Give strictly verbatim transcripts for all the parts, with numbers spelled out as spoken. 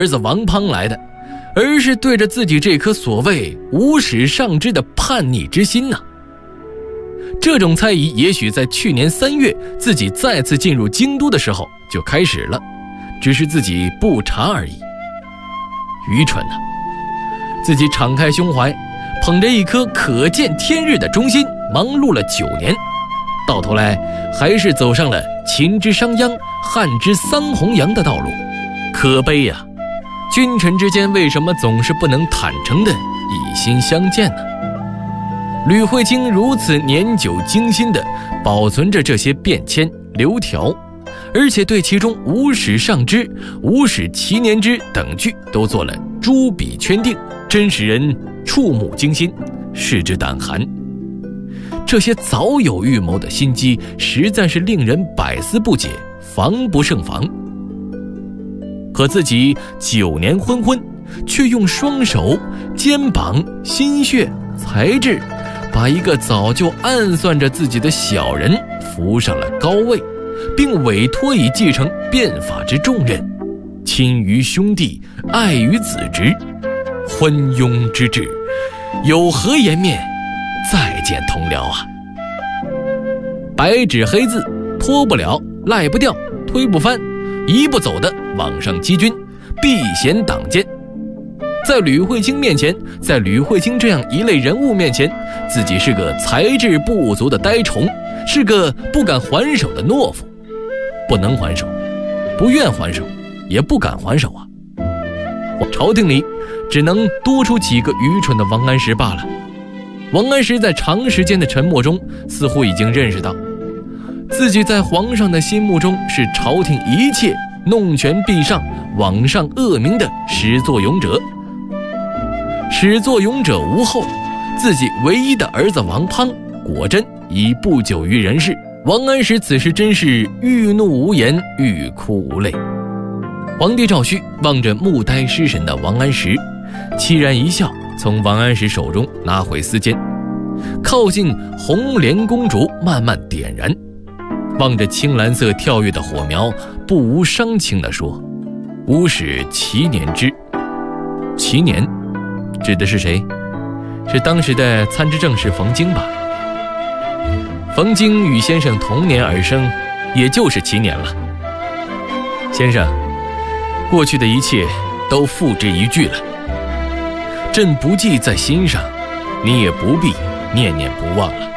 儿子王滂来的，而是对着自己这颗所谓无始上之的叛逆之心呢、啊。这种猜疑也许在去年三月自己再次进入京都的时候就开始了，只是自己不察而已。愚蠢啊！自己敞开胸怀，捧着一颗可见天日的忠心，忙碌了九年，到头来还是走上了秦之商鞅、汉之桑弘羊的道路。可悲呀、啊！君臣之间为什么总是不能坦诚的一心相见呢？吕惠卿如此年久精心地保存着这些变迁流条，而且对其中无始上之、无始其年之等句都做了朱笔圈定，真使人触目惊心，视之胆寒。这些早有预谋的心机实在是令人百思不解，防不胜防。可自己九年昏昏，却用双手、肩膀、心血、才智，把一个早就暗算着自己的小人扶上了高位，并委托以继承变法之重任，亲于兄弟，爱于子侄，昏庸之至，有何颜面再见同僚啊？白纸黑字，脱不了，赖不掉，推不翻，一步走的往上击军，避嫌党奸。在吕惠卿面前，在吕惠卿这样一类人物面前，自己是个才智不足的呆虫，是个不敢还手的懦夫。不能还手，不愿还手，也不敢还手啊！朝廷里只能多出几个愚蠢的王安石罢了。王安石在长时间的沉默中，似乎已经认识到，自己在皇上的心目中是朝廷一切弄权必上、枉上恶名的始作俑者。始作俑者无后，自己唯一的儿子王滂果真已不久于人世。王安石此时真是欲怒无言，欲哭无泪。皇帝赵顼望着目呆失神的王安石，凄然一笑，从王安石手中拿回丝笺，靠近红莲公烛慢慢点燃，望着青蓝色跳跃的火苗，不无伤情地说：无始其年之。其年指的是谁？是当时的参知政事冯京吧。冯京与先生同年而生，也就是其年了。先生，过去的一切都付之一炬了，朕不记在心上，你也不必念念不忘了。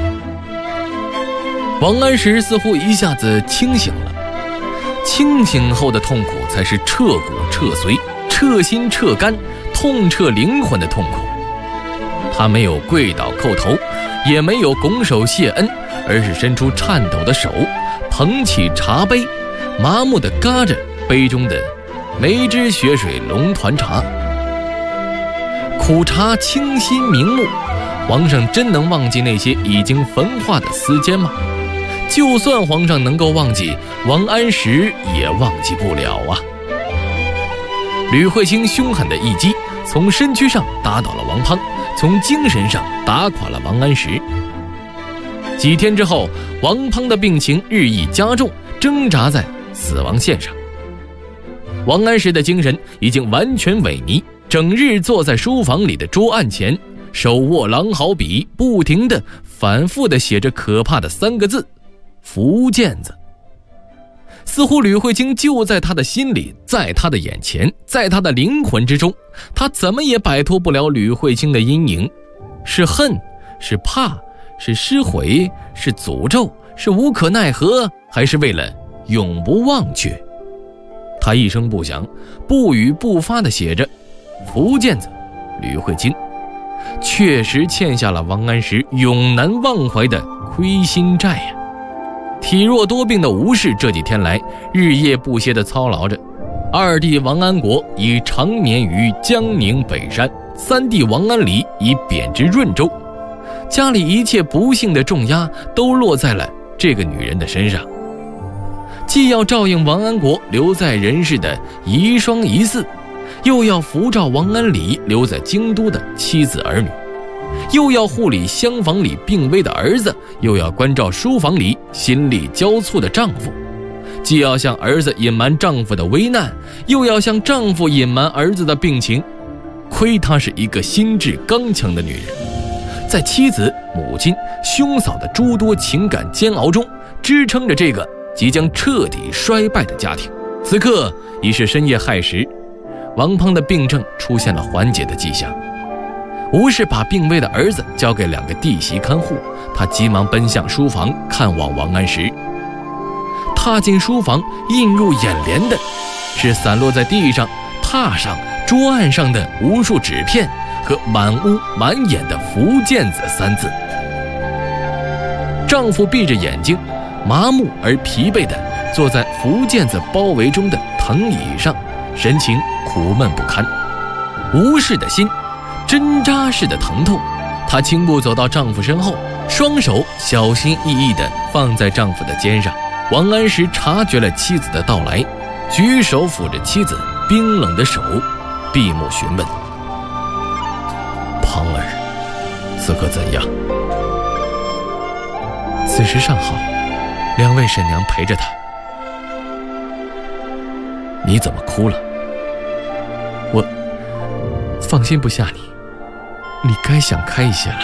王安石似乎一下子清醒了，清醒后的痛苦才是彻骨彻髓、彻心彻肝、痛彻灵魂的痛苦。他没有跪倒叩头，也没有拱手谢恩，而是伸出颤抖的手，捧起茶杯，麻木地嘎着杯中的梅枝雪水龙团茶。苦茶清新明目，皇上真能忘记那些已经焚化的丝笺吗？就算皇上能够忘记，王安石也忘记不了啊！吕惠卿凶狠的一击，从身躯上打倒了王滂，从精神上打垮了王安石。几天之后，王滂的病情日益加重，挣扎在死亡线上。王安石的精神已经完全萎靡，整日坐在书房里的桌案前，手握狼毫笔，不停地反复地写着可怕的三个字：福建子。似乎吕惠卿就在他的心里，在他的眼前，在他的灵魂之中，他怎么也摆脱不了吕惠卿的阴影。是恨，是怕，是失悔，是诅咒，是无可奈何，还是为了永不忘却？他一声不响，不语不发地写着福建子吕惠卿，确实欠下了王安石永难忘怀的亏心债呀。体弱多病的吴氏这几天来日夜不歇地操劳着，二弟王安国已长眠于江宁北山，三弟王安礼已贬至润州，家里一切不幸的重压都落在了这个女人的身上，既要照应王安国留在人世的遗孀遗嗣，又要扶照王安礼留在京都的妻子儿女，又要护理厢房里病危的儿子，又要关照书房里心力交瘁的丈夫， 既要向儿子隐瞒丈夫的危难，又要向丈夫隐瞒儿子的病情。亏她是一个心智刚强的女人，在妻子、母亲、兄嫂的诸多情感煎熬中，支撑着这个即将彻底衰败的家庭。此刻已是深夜亥时，王胖的病症出现了缓解的迹象。吴氏把病危的儿子交给两个弟媳看护，他急忙奔向书房看望王安石。踏进书房，映入眼帘的是散落在地上、榻上、桌案上的无数纸片和满屋满眼的福建子三字。丈夫闭着眼睛，麻木而疲惫地坐在福建子包围中的藤椅上，神情苦闷不堪。吴氏的心针扎似的疼痛，她轻步走到丈夫身后，双手小心翼翼地放在丈夫的肩上。王安石察觉了妻子的到来，举手抚着妻子冰冷的手，闭目询问：胖儿此刻怎样？ 此时尚好，两位婶娘陪着他。 你怎么哭了？ 我放心不下你，你该想开一些了。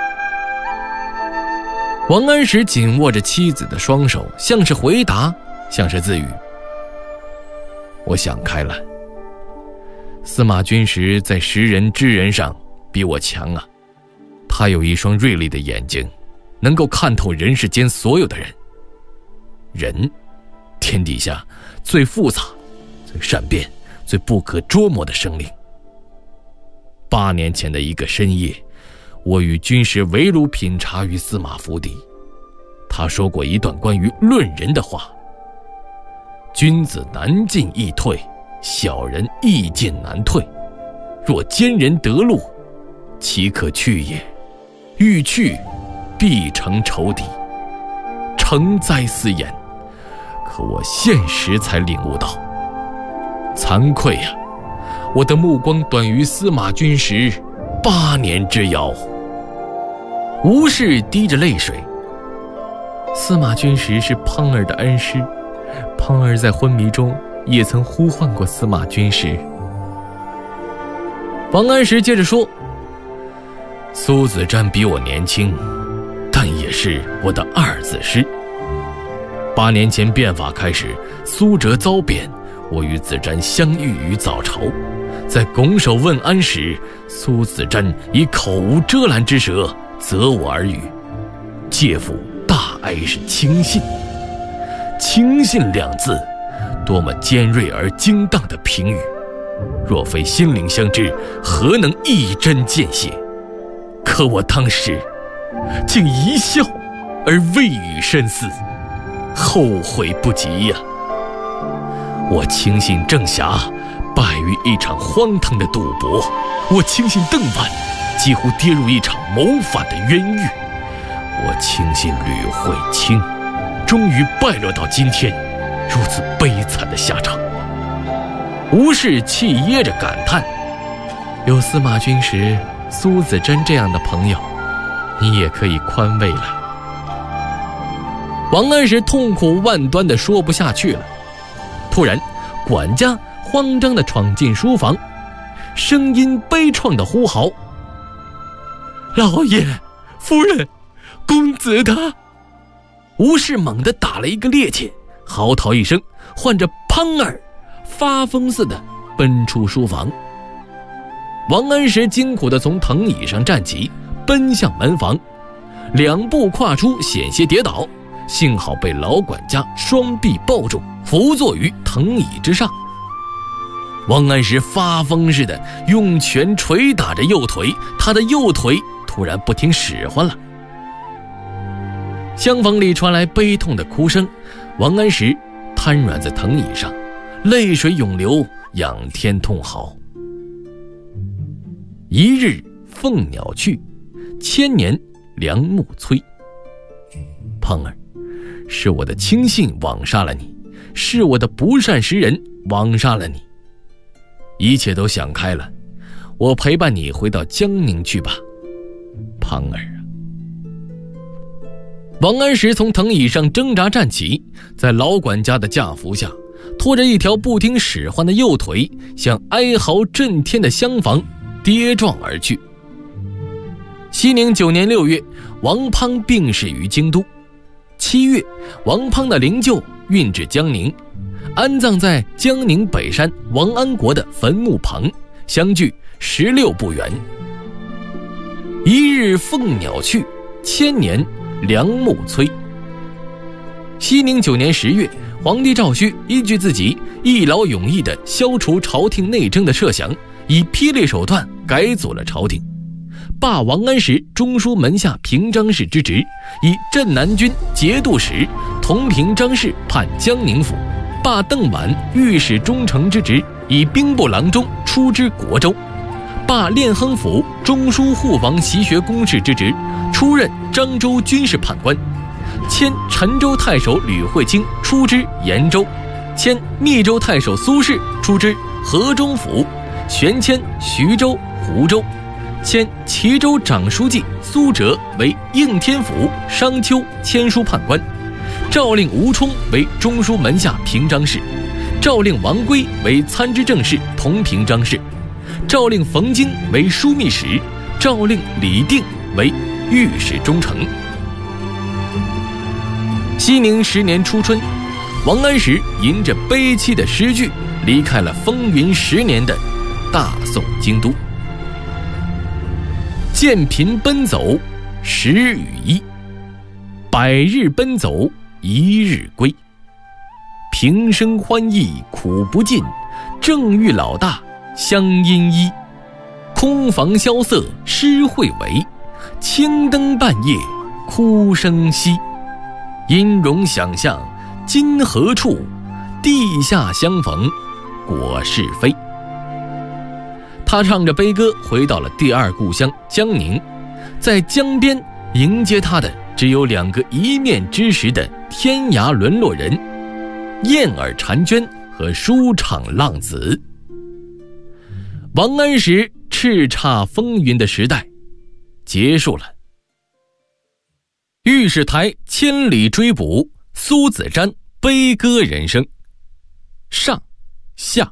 王安石紧握着妻子的双手，像是回答，像是自语：我想开了。司马君实在识人知人上比我强啊，他有一双锐利的眼睛，能够看透人世间所有的人。人，天底下最复杂、最善变、最不可捉摸的生灵。八年前的一个深夜，我与军师围炉品茶于司马府邸，他说过一段关于论人的话：君子难进易退，小人易进难退。若奸人得路，岂可去也？欲去，必成仇敌。诚哉斯言！可我现实才领悟到，惭愧呀、啊！我的目光短于司马君实八年之遥。吴氏滴着泪水： 司马君实是胖儿的恩师，胖儿在昏迷中也曾呼唤过司马君实。 王安石接着说：苏子瞻比我年轻，但也是我的二子师。八年前变法开始，苏辙遭贬，我与子瞻相遇于早朝，在拱手问安时，苏子瞻以口无遮拦之舌责我耳语：介父大哀是轻信。轻信两字，多么尖锐而精当的评语，若非心灵相知，何能一针见血？可我当时竟一笑而未语深思，后悔不及呀、啊！我轻信郑侠败于一场荒唐的赌博，我轻信邓婉几乎跌入一场谋反的冤狱，我轻信吕惠卿终于败落到今天如此悲惨的下场。吴氏气噎着感叹： 有司马君实、苏子瞻这样的朋友，你也可以宽慰了。 王安石痛苦万端地说不下去了。突然，管家慌张地闯进书房，声音悲怆地呼号： 老爷，夫人，公子他…… 吴氏猛地打了一个趔趄，嚎啕一声，唤着胖儿，发疯似的奔出书房。王安石惊苦地从藤椅上站起，奔向门房，两步跨出，险些跌倒，幸好被老管家双臂抱住，扶坐于藤椅之上。王安石发疯似的用拳捶打着右腿，他的右腿突然不听使唤了。厢房里传来悲痛的哭声，王安石瘫软在藤椅上，泪水涌流，仰天痛嚎：一日凤鸟去，千年良木摧。胖儿，是我的轻信枉杀了你，是我的不善识人枉杀了你。一切都想开了，我陪伴你回到江宁去吧，胖儿啊。 王安石从藤椅上挣扎站起，在老管家的架扶下，拖着一条不听使唤的右腿，向哀嚎震天的厢房跌撞而去。熙宁九年六月，王滂病逝于京都。七月，王滂的灵柩运至江宁，安葬在江宁北山王安国的坟墓旁，相距十六步远。一日凤鸟去，千年梁木摧。熙宁九年十月，皇帝赵顼依据自己一劳永逸地消除朝廷内争的设想，以霹雳手段改组了朝廷，罢王安石中书门下平章事之职，以镇南军节度使同平章事判江宁府，罢邓琬御史中丞之职，以兵部郎中出知国州，罢练亨府中书护防习学公事之职，出任漳州军事判官，迁陈州太守吕惠卿出知延州，迁密州太守苏轼出知河中府，旋迁徐州、湖州，迁齐州长书记苏辙为应天府商丘签书判官，诏令吴充为中书门下平章事，诏令王圭为参知政事同平章事，诏令冯京为枢密使，诏令李定为御史中丞。熙宁十年初春，王安石吟着悲戚的诗句，离开了风云十年的大宋京都。渐贫奔走，十与一，百日奔走，一日归。平生欢意苦不尽，正欲老大相因依。空房萧瑟诗会为，青灯半夜哭声稀。音容想象今何处，地下相逢果是非。他唱着悲歌回到了第二故乡江宁，在江边迎接他的只有两个一面之识的天涯沦落人，燕尔婵娟和舒场浪子。王安石叱咤风云的时代结束了。御史台千里追捕，苏子瞻悲歌人生。上下。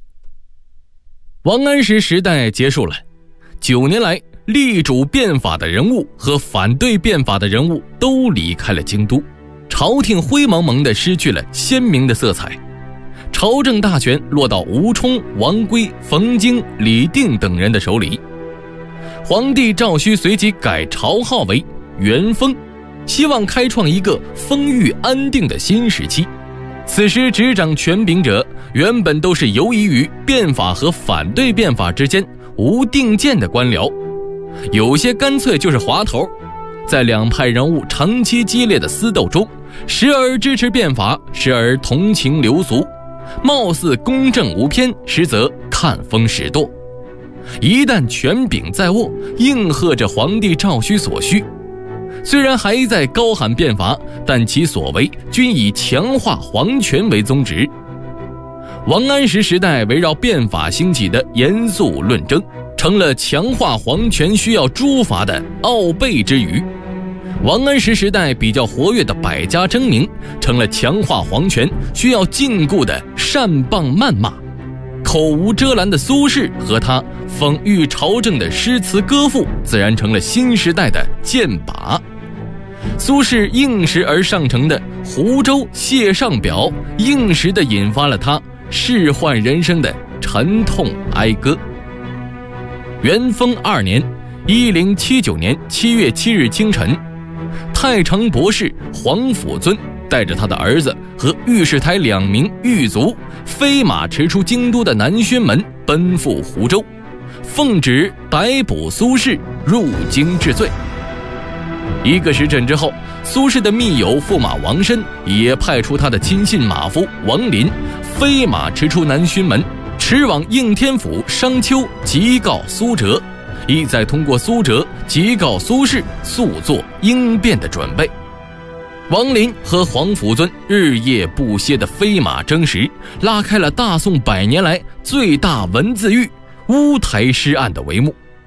王安石时代结束了，九年来力主变法的人物和反对变法的人物都离开了京都，朝廷灰蒙蒙地失去了鲜明的色彩，朝政大权落到吴充、王圭、冯京、李定等人的手里。皇帝赵顼随即改朝号为元丰，希望开创一个丰裕安定的新时期。此时执掌权柄者原本都是游移于变法和反对变法之间无定见的官僚，有些干脆就是滑头。在两派人物长期激烈的私斗中，时而支持变法，时而同情流俗，貌似公正无偏，实则看风使舵。一旦权柄在握，应和着皇帝赵顼所需。虽然还在高喊变法，但其所为均以强化皇权为宗旨。王安石时代围绕变法兴起的严肃论争，成了强化皇权需要诛伐的奥备之语。王安石时代比较活跃的百家争鸣，成了强化皇权需要禁锢的善谤谩骂。口无遮拦的苏轼和他讽喻朝政的诗词歌赋，自然成了新时代的剑靶。苏轼应时而上呈的湖州谢上表，应时地引发了他仕宦人生的沉痛哀歌。元丰二年一零七九年七月七日清晨，太常博士黄甫尊带着他的儿子和御史台两名狱卒，飞马驰出京都的南轩门，奔赴湖州，奉旨逮捕苏轼，入京治罪。一个时辰之后，苏轼的密友驸马王申也派出他的亲信马夫王林，飞马驰出南轩门，驰往应天府商丘，急告苏辙，意在通过苏辙急告苏轼，速做应变的准备。王林和黄甫尊日夜不歇的飞马征时，拉开了大宋百年来最大文字狱乌台诗案的帷幕。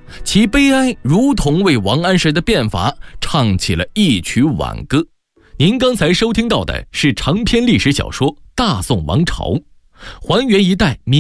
其悲哀如同为王安石的变法唱起了一曲挽歌。您刚才收听到的是长篇历史小说《大宋王朝》，还原一代名